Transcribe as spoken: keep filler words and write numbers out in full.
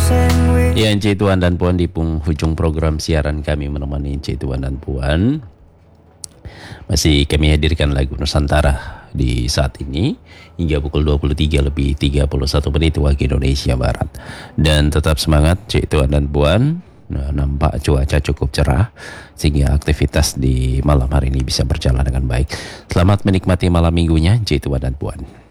Ya, Encik Tuan dan Puan, di penghujung program siaran kami menemani Encik Tuan dan Puan. Masih kami hadirkan lagu Nusantara di saat ini hingga pukul dua puluh tiga lebih tiga puluh satu menit waktu Indonesia Barat. Dan tetap semangat Encik Tuan dan Puan. Nah, nampak cuaca cukup cerah sehingga aktivitas di malam hari ini bisa berjalan dengan baik. Selamat menikmati malam minggunya Encik Tuan dan Puan.